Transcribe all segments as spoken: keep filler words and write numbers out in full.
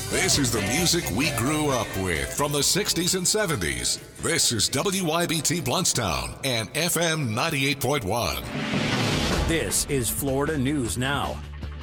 This is the music we grew up with from the sixties and seventies. This is W Y B T Bluntstown and F M ninety-eight point one. This is Florida News Now.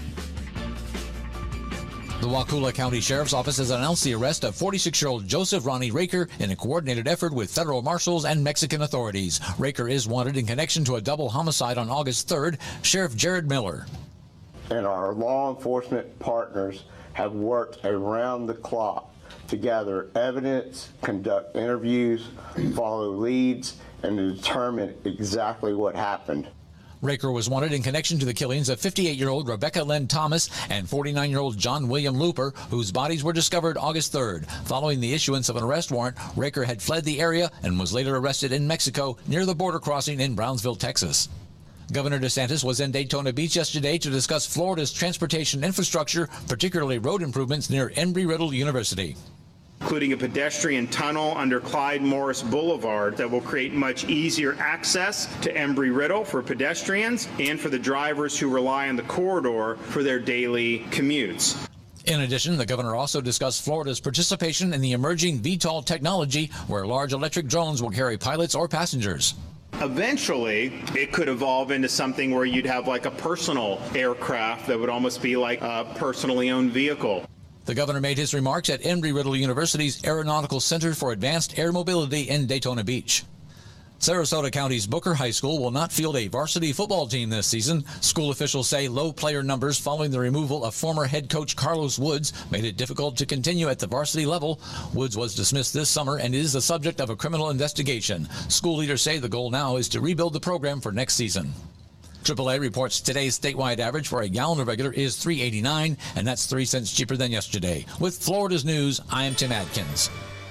The Wakulla County Sheriff's Office has announced the arrest of forty-six-year-old Joseph Ronnie Raker in a coordinated effort with federal marshals and Mexican authorities. Raker is wanted in connection to a double homicide on August third. Sheriff Jared Miller. And our law enforcement partners have worked around the clock to gather evidence, conduct interviews, follow leads, and to determine exactly what happened. Raker was wanted in connection to the killings of fifty-eight-year-old Rebecca Lynn Thomas and forty-nine-year-old John William Looper, whose bodies were discovered August third. Following the issuance of an arrest warrant, Raker had fled the area and was later arrested in Mexico near the border crossing in Brownsville, Texas. Governor DeSantis was in Daytona Beach yesterday to discuss Florida's transportation infrastructure, particularly road improvements near Embry-Riddle University. Including a pedestrian tunnel under Clyde Morris Boulevard that will create much easier access to Embry-Riddle for pedestrians and for the drivers who rely on the corridor for their daily commutes. In addition, the governor also discussed Florida's participation in the emerging V TOL technology, where large electric drones will carry pilots or passengers. Eventually, it could evolve into something where you'd have like a personal aircraft that would almost be like a personally owned vehicle. The governor made his remarks at Embry-Riddle University's Aeronautical Center for Advanced Air Mobility in Daytona Beach. Sarasota County's Booker High School will not field a varsity football team this season. School officials say low player numbers following the removal of former head coach Carlos Woods made it difficult to continue at the varsity level. Woods was dismissed this summer and is the subject of a criminal investigation. School leaders say the goal now is to rebuild the program for next season. triple A reports today's statewide average for a gallon of regular is three eighty-nine, and that's three cents cheaper than yesterday. With Florida's News, I am Tim Adkins.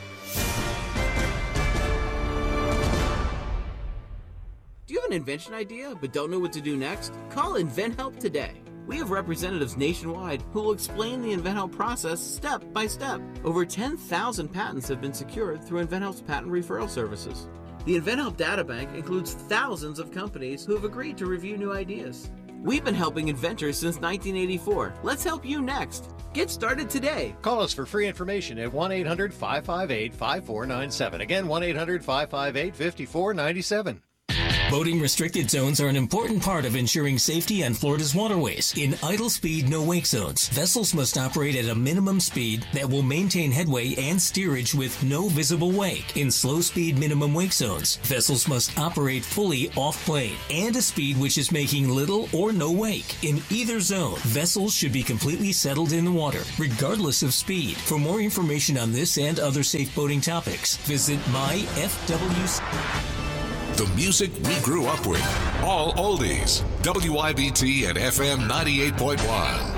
Do you have an invention idea but don't know what to do next? Call InventHelp today. We have representatives nationwide who will explain the InventHelp process step by step. Over ten thousand patents have been secured through InventHelp's patent referral services. The InventHelp Databank includes thousands of companies who have agreed to review new ideas. We've been helping inventors since nineteen eighty-four. Let's help you next. Get started today. Call us for free information at one eight hundred five five eight five four nine seven. Again, one eight hundred five five eight five four nine seven. Boating restricted zones are an important part of ensuring safety on Florida's waterways. In idle speed, no wake zones, vessels must operate at a minimum speed that will maintain headway and steerage with no visible wake. In slow speed minimum wake zones, vessels must operate fully off-plane and a speed which is making little or no wake. In either zone, vessels should be completely settled in the water, regardless of speed. For more information on this and other safe boating topics, visit my F W C. The music we grew up with. All oldies. W Y B T and F M ninety-eight point one.